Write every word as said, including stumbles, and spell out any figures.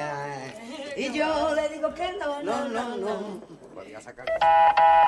Y yo le digo que no, no, no, no. Podía sacar.